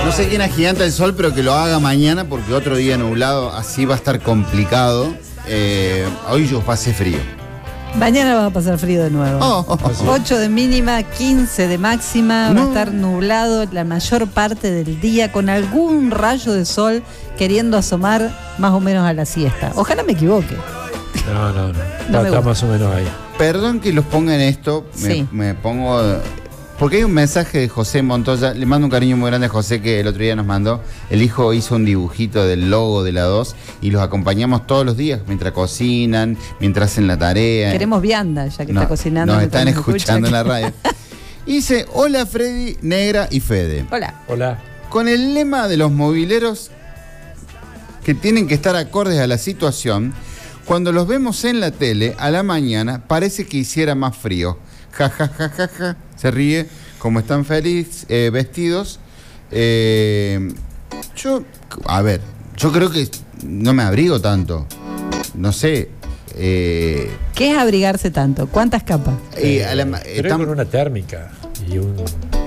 No sé quién agiganta el sol, pero que lo haga mañana porque otro día nublado, así va a estar complicado. Hoy yo pasé frío. Mañana va a pasar frío de nuevo. 8 de mínima, 15 de máxima. Va a estar nublado la mayor parte del día con algún rayo de sol queriendo asomar más o menos a la siesta. Ojalá me equivoque. No. Está más o menos ahí. Perdón que los ponga en esto. Sí. Me pongo... Porque hay un mensaje de José Montoya. Le mando un cariño muy grande a José, que el otro día nos mandó. El hijo hizo un dibujito del logo de la 2 y los acompañamos todos los días mientras cocinan, mientras hacen la tarea. Queremos vianda, ya que está cocinando. Nos están escuchando en la radio. Y dice: hola Freddy, Negra y Fede. Hola. Con el lema de los mobileros que tienen que estar acordes a la situación, cuando los vemos en la tele a la mañana parece que hiciera más frío. Ja, ja, ja, ja, ja. Se ríe, como están felices, vestidos. Yo creo que no me abrigo tanto. No sé. ¿Qué es abrigarse tanto? ¿Cuántas capas? Creo con una térmica y un...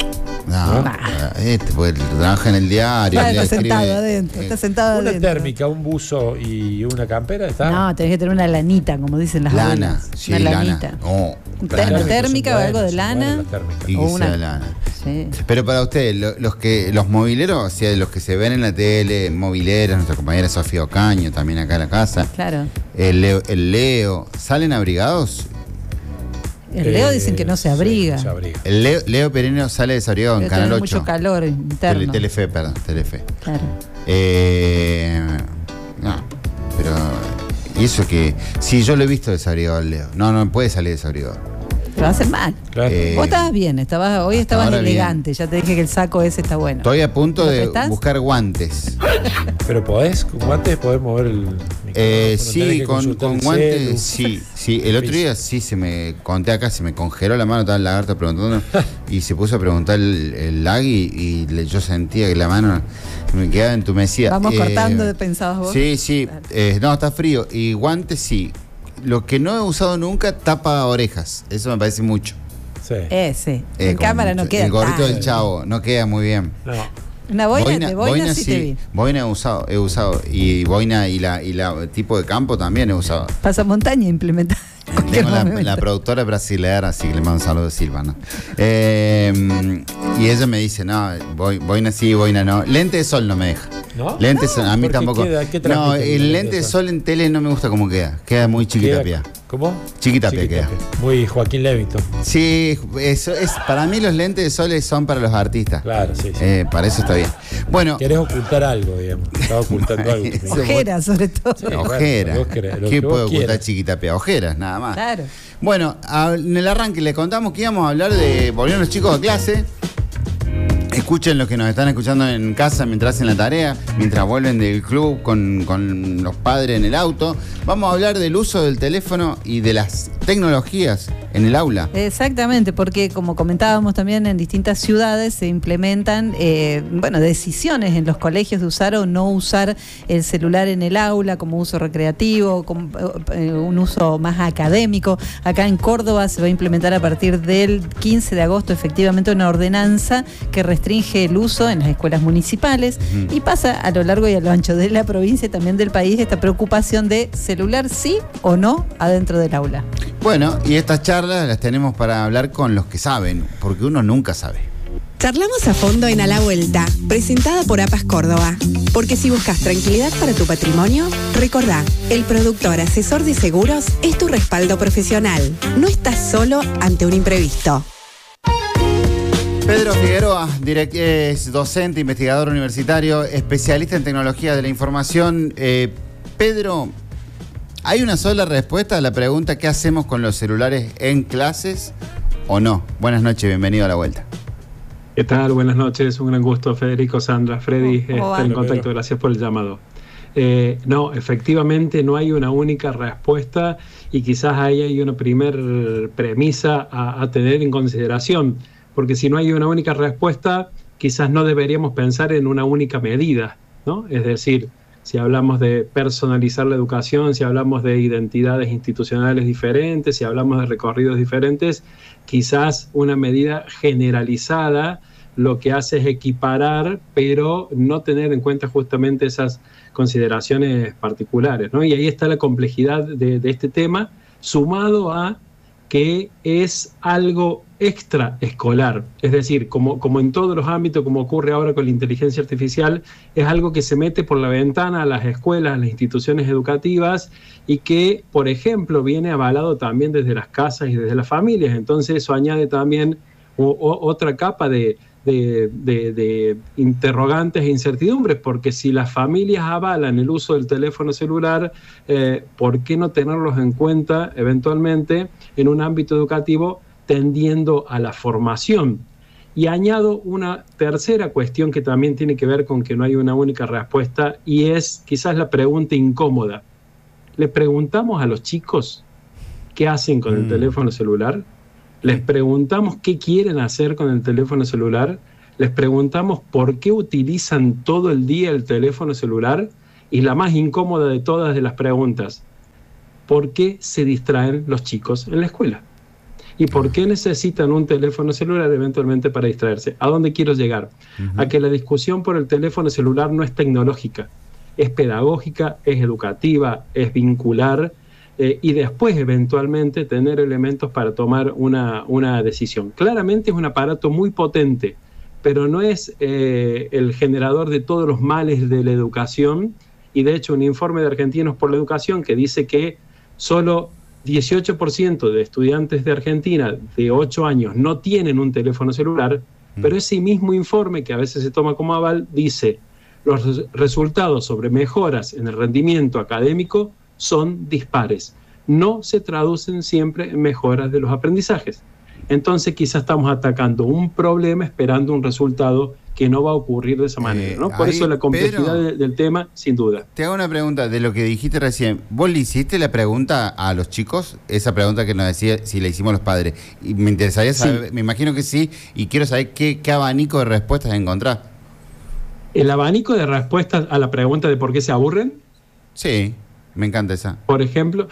Porque trabaja en el diario. Está sentado adentro. Una térmica, un buzo y una campera, ¿está? No, tenés que tener una lanita, como dicen las abuelas. Sí, una lana. lanita. Una térmica o algo de lana. Y que sea lana. Sí. Pero para ustedes, los mobileros, o sea, los que se ven en la tele, mobileras, nuestra compañera Sofía Ocaño, también acá en la casa. Claro. El Leo, ¿salen abrigados? El Leo dicen que no se abriga. El Leo Pereno sale desabrigado en Canal 8. Mucho calor interno. Telefe. Claro. No, pero... Y eso que... Sí, yo lo he visto desabrigado al Leo. No puede salir desabrigado. Te va a hacer mal. Claro. Vos estabas bien, hoy estabas elegante. Bien. Ya te dije que el saco ese está bueno. Estoy a punto de buscar guantes. ¿Pero podés? ¿Con guantes podés mover el micrófono? Sí, con guantes, sí. El otro día sí se me congeló la mano, estaba el lagarto preguntando y se puso a preguntar el lag y yo sentía que la mano me quedaba entumecida. Vamos cortando de pensabas vos. Sí. No, está frío. Y guantes sí. Lo que no he usado nunca, tapa orejas. Eso me parece mucho. Sí. En cámara no queda. El gorrito del Chavo no queda muy bien. No. Una boina sí te vi. Boina he usado. Y boina y la tipo de campo también he usado. Pasamontaña implementada. Tengo la productora brasileña, así que le mando un saludo de Silva, ¿no? Y ella me dice, no, boina sí, boina no. Lente de sol no me deja. ¿No? Lente de sol, a mí tampoco. No, el lente de sol en tele no me gusta cómo queda. Queda muy chiquitapia. ¿Cómo? Chiquitapia queda. Muy Joaquín Levington. Sí, eso es. Para mí los lentes de sol son para los artistas. Claro, sí. Para eso está bien. Bueno. Querés ocultar algo, digamos. Estaba ocultando algo. Ojeras, sobre todo. Sí, ojeras. ¿Qué puede ocultar chiquitapia? Ojeras, nada más. Claro. Bueno, en el arranque le contamos que íbamos a hablar de... Volvieron los chicos a clase. Escuchen los que nos están escuchando en casa mientras hacen la tarea, mientras vuelven del club con los padres en el auto. Vamos a hablar del uso del teléfono y de las tecnologías en el aula. Exactamente, porque como comentábamos también en distintas ciudades se implementan decisiones en los colegios de usar o no usar el celular en el aula como uso recreativo, como un uso más académico. Acá en Córdoba se va a implementar a partir del 15 de agosto efectivamente una ordenanza que restringe el uso en las escuelas municipales y pasa a lo largo y a lo ancho de la provincia y también del país esta preocupación de celular sí o no adentro del aula. Bueno, y estas charlas las tenemos para hablar con los que saben, porque uno nunca sabe. Charlamos a fondo en A la Vuelta, presentada por APAS Córdoba. Porque si buscas tranquilidad para tu patrimonio, recordá, el productor asesor de seguros es tu respaldo profesional. No estás solo ante un imprevisto. Pedro Figueroa, es docente, investigador universitario, especialista en tecnología de la información. Pedro, ¿hay una sola respuesta a la pregunta ¿qué hacemos con los celulares en clases o no? Buenas noches, bienvenido a La Vuelta. ¿Qué tal? Buenas noches, un gran gusto, Federico, Sandra, Freddy, estar en contacto, gracias por el llamado. No, efectivamente no hay una única respuesta y quizás ahí hay una primer premisa a tener en consideración. Porque si no hay una única respuesta, quizás no deberíamos pensar en una única medida, ¿no? Es decir, si hablamos de personalizar la educación, si hablamos de identidades institucionales diferentes, si hablamos de recorridos diferentes, quizás una medida generalizada lo que hace es equiparar, pero no tener en cuenta justamente esas consideraciones particulares, ¿no? Y ahí está la complejidad de este tema, sumado a que es algo extraescolar, es decir, como en todos los ámbitos, como ocurre ahora con la inteligencia artificial, es algo que se mete por la ventana a las escuelas, a las instituciones educativas, y que, por ejemplo, viene avalado también desde las casas y desde las familias. Entonces eso añade también otra capa de interrogantes e incertidumbres, porque si las familias avalan el uso del teléfono celular, ¿por qué no tenerlos en cuenta eventualmente en un ámbito educativo tendiendo a la formación? Y añado una tercera cuestión que también tiene que ver con que no hay una única respuesta, y es quizás la pregunta incómoda. ¿Le preguntamos a los chicos qué hacen con el teléfono celular? Les preguntamos qué quieren hacer con el teléfono celular, les preguntamos por qué utilizan todo el día el teléfono celular, y la más incómoda de todas de las preguntas, ¿por qué se distraen los chicos en la escuela? ¿Y por qué necesitan un teléfono celular eventualmente para distraerse? ¿A dónde quiero llegar? A que la discusión por el teléfono celular no es tecnológica, es pedagógica, es educativa, es vincular, y después eventualmente tener elementos para tomar una decisión. Claramente es un aparato muy potente, pero no es el generador de todos los males de la educación, y de hecho un informe de Argentinos por la Educación que dice que solo 18% de estudiantes de Argentina de 8 años no tienen un teléfono celular, pero ese mismo informe, que a veces se toma como aval, dice los resultados sobre mejoras en el rendimiento académico son dispares, no se traducen siempre en mejoras de los aprendizajes. Entonces quizás estamos atacando un problema esperando un resultado que no va a ocurrir de esa manera, ¿no? Por eso la complejidad del tema, sin duda. Te hago una pregunta de lo que dijiste recién. ¿Vos le hiciste la pregunta a los chicos? Esa pregunta que nos decía si la hicimos los padres. Y me interesaría saber, sí. Me imagino que sí, y quiero saber qué abanico de respuestas encontrás. ¿El abanico de respuestas a la pregunta de por qué se aburren? Sí, me encanta esa. Por ejemplo,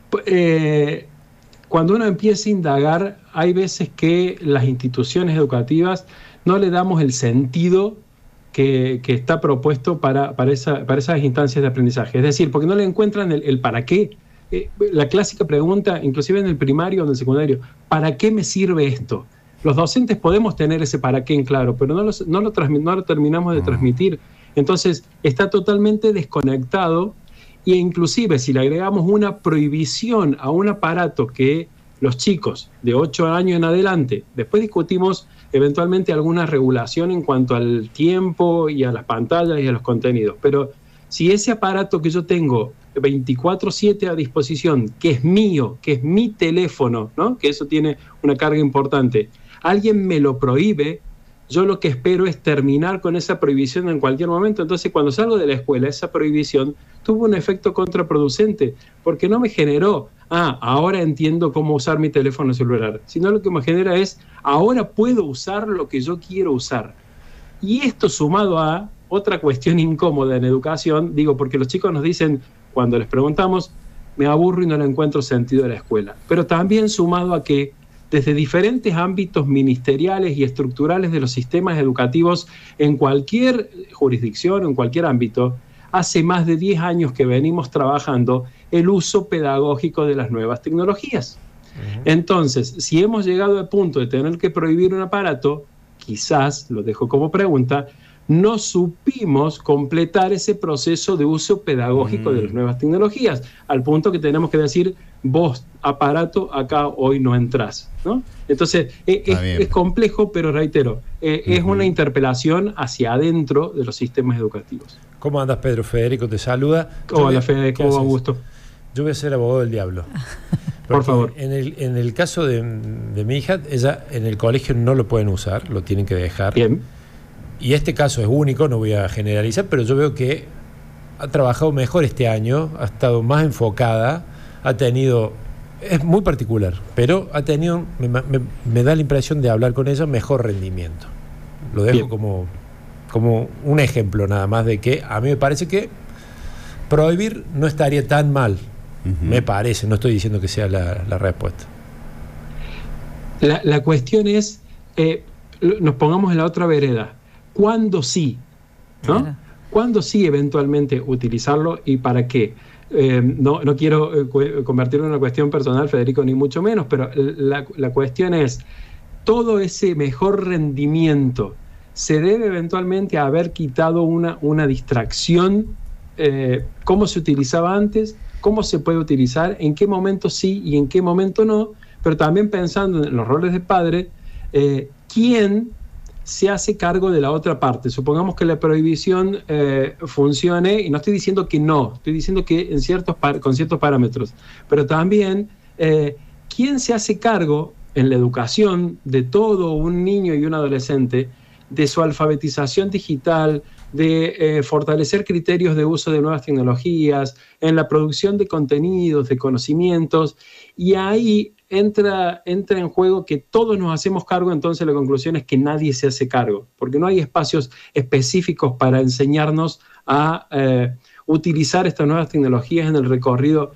cuando uno empieza a indagar, hay veces que las instituciones educativas no le damos el sentido que está propuesto para esas instancias de aprendizaje. Es decir, porque no le encuentran el para qué. La clásica pregunta, inclusive en el primario o en el secundario, ¿para qué me sirve esto? Los docentes podemos tener ese para qué en claro, pero no lo terminamos de transmitir. Entonces, está totalmente desconectado, e inclusive si le agregamos una prohibición a un aparato que los chicos de 8 años en adelante, después discutimos eventualmente alguna regulación en cuanto al tiempo y a las pantallas y a los contenidos, pero si ese aparato que yo tengo 24/7 a disposición, que es mío, que es mi teléfono, ¿no? Que eso tiene una carga importante, alguien me lo prohíbe, yo lo que espero es terminar con esa prohibición en cualquier momento. Entonces, cuando salgo de la escuela, esa prohibición tuvo un efecto contraproducente, porque no me generó, ahora entiendo cómo usar mi teléfono celular, sino lo que me genera es, ahora puedo usar lo que yo quiero usar. Y esto sumado a otra cuestión incómoda en educación, digo, porque los chicos nos dicen, cuando les preguntamos, me aburro y no le encuentro sentido a la escuela. Pero también sumado a que desde diferentes ámbitos ministeriales y estructurales de los sistemas educativos en cualquier jurisdicción, en cualquier ámbito, hace más de 10 años que venimos trabajando el uso pedagógico de las nuevas tecnologías. Entonces, si hemos llegado al punto de tener que prohibir un aparato, quizás, lo dejo como pregunta, no supimos completar ese proceso de uso pedagógico de las nuevas tecnologías, al punto que tenemos que decir, vos, aparato, acá hoy no entrás, ¿no? Entonces, es complejo, pero reitero, es una interpelación hacia adentro de los sistemas educativos. ¿Cómo andas, Pedro? Federico te saluda. Hola, Federico, ¿cómo va? Gusto? Yo voy a ser abogado del diablo. Por favor. En el caso de mi hija, ella en el colegio no lo pueden usar, lo tienen que dejar. Bien. Y este caso es único, no voy a generalizar, pero yo veo que ha trabajado mejor este año, ha estado más enfocada, ha tenido, es muy particular, pero ha tenido, me da la impresión de hablar con ella, mejor rendimiento. Lo dejo como un ejemplo nada más de que a mí me parece que prohibir no estaría tan mal, me parece, no estoy diciendo que sea la respuesta. La cuestión es... nos pongamos en la otra vereda. ¿Cuándo sí? ¿No? Claro. ¿Cuándo sí eventualmente utilizarlo y para qué? No quiero convertirlo en una cuestión personal, Federico, ni mucho menos, pero la cuestión es, todo ese mejor rendimiento se debe eventualmente a haber quitado una distracción, cómo se utilizaba antes, cómo se puede utilizar, en qué momento sí y en qué momento no, pero también pensando en los roles de padre, ¿quién se hace cargo de la otra parte? Supongamos que la prohibición funcione, y no estoy diciendo que no, estoy diciendo que con ciertos parámetros, pero también ¿quién se hace cargo en la educación de todo un niño y un adolescente, de su alfabetización digital, de fortalecer criterios de uso de nuevas tecnologías, en la producción de contenidos, de conocimientos? Y ahí entra en juego que todos nos hacemos cargo. Entonces la conclusión es que nadie se hace cargo, porque no hay espacios específicos para enseñarnos a utilizar estas nuevas tecnologías en el recorrido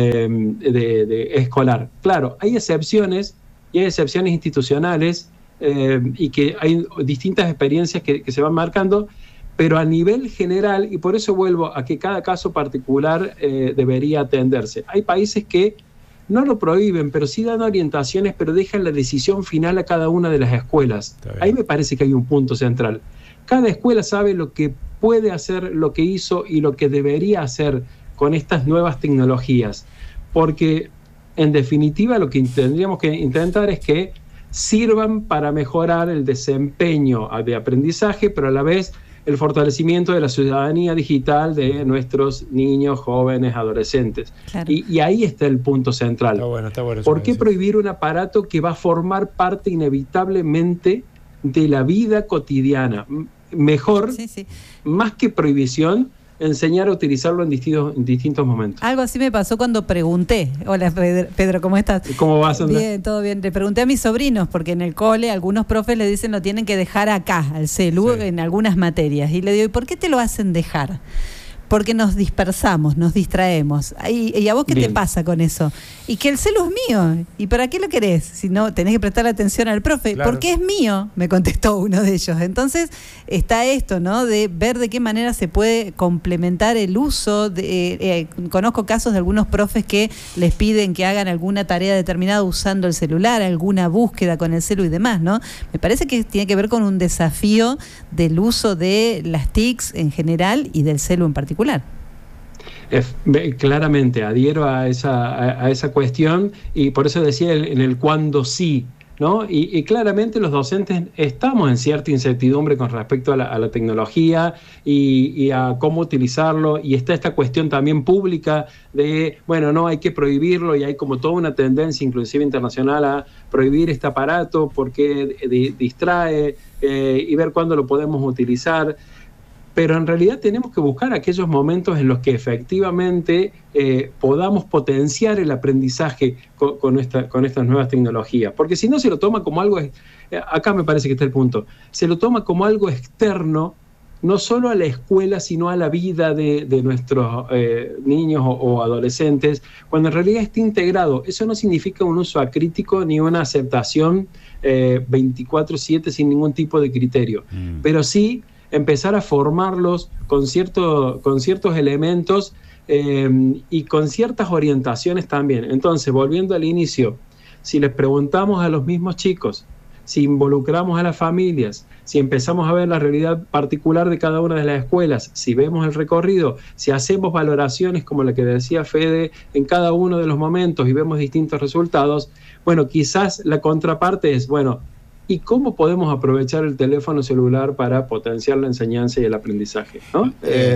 escolar. Claro, hay excepciones, y hay excepciones institucionales, y que hay distintas experiencias que se van marcando, pero a nivel general, y por eso vuelvo a que cada caso particular debería atenderse. Hay países que no lo prohíben, pero sí dan orientaciones, pero dejan la decisión final a cada una de las escuelas. Ahí me parece que hay un punto central. Cada escuela sabe lo que puede hacer, lo que hizo y lo que debería hacer con estas nuevas tecnologías, porque en definitiva lo que tendríamos que intentar es que sirvan para mejorar el desempeño de aprendizaje, pero a la vez el fortalecimiento de la ciudadanía digital de nuestros niños, jóvenes, adolescentes. Claro. Y ahí está el punto central. Está bueno, ¿Por qué prohibir un aparato que va a formar parte inevitablemente de la vida cotidiana? Mejor, más que prohibición, enseñar a utilizarlo en distintos momentos. Algo así me pasó cuando pregunté. Hola Pedro, ¿cómo estás? ¿Cómo vas, Sandra? Bien, todo bien. Le pregunté a mis sobrinos, porque en el cole algunos profes le dicen lo tienen que dejar acá, al celu, en algunas materias. Y le digo, ¿y por qué te lo hacen dejar? Porque nos dispersamos, nos distraemos. ¿Y a vos qué te pasa con eso? Y que el celu es mío. ¿Y para qué lo querés? Si no, tenés que prestar atención al profe. Claro. Porque es mío, me contestó uno de ellos. Entonces, está esto, ¿no? De ver de qué manera se puede complementar el uso. Conozco casos de algunos profes que les piden que hagan alguna tarea determinada usando el celular, alguna búsqueda con el celu y demás, ¿no? Me parece que tiene que ver con un desafío del uso de las TICs en general y del celu en particular. Claramente adhiero a esa cuestión, y por eso decía en el cuándo sí, ¿no? Y claramente los docentes estamos en cierta incertidumbre con respecto a la tecnología y a cómo utilizarlo, y está esta cuestión también pública de, bueno, no hay que prohibirlo, y hay como toda una tendencia inclusive internacional a prohibir este aparato porque distrae, y ver cuándo lo podemos utilizar. Pero en realidad tenemos que buscar aquellos momentos en los que efectivamente podamos potenciar el aprendizaje con estas nuevas tecnologías. Porque si no, se lo toma como algo, acá me parece que está el punto, se lo toma como algo externo, no solo a la escuela, sino a la vida de nuestros niños o adolescentes, cuando en realidad está integrado. Eso no significa un uso acrítico ni una aceptación 24/7 sin ningún tipo de criterio, pero sí empezar a formarlos con ciertos elementos y con ciertas orientaciones también. Entonces, volviendo al inicio, si les preguntamos a los mismos chicos, si involucramos a las familias, si empezamos a ver la realidad particular de cada una de las escuelas, si vemos el recorrido, si hacemos valoraciones como la que decía Fede en cada uno de los momentos y vemos distintos resultados, bueno, quizás la contraparte es, bueno, ¿y cómo podemos aprovechar el teléfono celular para potenciar la enseñanza y el aprendizaje, ¿no?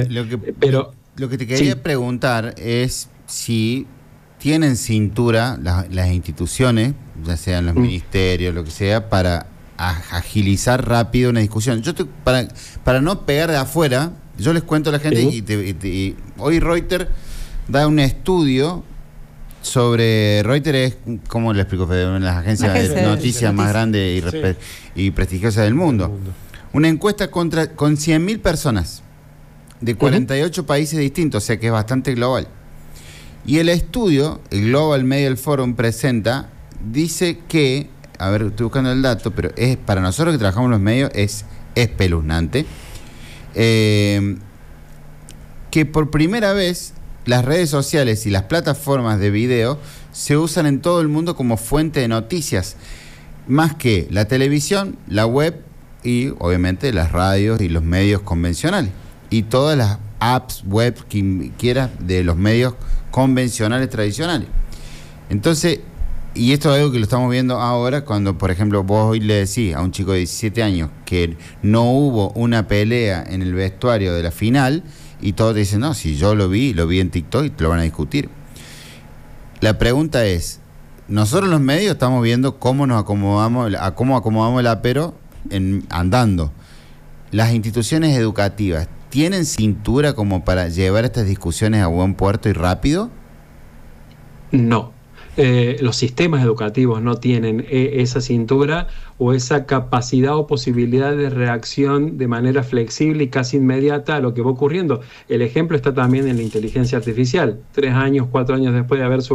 Lo que te quería preguntar es si tienen cintura las instituciones, ya sean los ministerios, lo que sea, para agilizar rápido una discusión. Para no pegar de afuera, yo les cuento a la gente, y hoy Reuters da un estudio sobre. Reuters es, ¿cómo le explico, Fede? Una de las agencias de noticias más grandes y prestigiosas del mundo. Una encuesta con 100.000 personas de 48 países distintos, o sea que es bastante global. Y el estudio, el Global Media Forum presenta, dice que a ver, estoy buscando el dato, pero es para nosotros que trabajamos en los medios es espeluznante, que por primera vez las redes sociales y las plataformas de video se usan en todo el mundo como fuente de noticias, más que la televisión, la web y obviamente las radios y los medios convencionales y todas las apps web que quieras de los medios convencionales tradicionales. Entonces, y esto es algo que lo estamos viendo ahora cuando, por ejemplo, vos hoy le decís a un chico de 17 años que no hubo una pelea en el vestuario de la final y todos te dicen, no, si yo lo vi en TikTok y te lo van a discutir. La pregunta es, nosotros los medios estamos viendo cómo nos acomodamos, cómo acomodamos el apero andando. Las instituciones educativas, ¿tienen cintura como para llevar estas discusiones a buen puerto y rápido? No. Los sistemas educativos no tienen esa cintura o esa capacidad o posibilidad de reacción de manera flexible y casi inmediata a lo que va ocurriendo. El ejemplo está también en la inteligencia artificial. 3 años, 4 años después de haber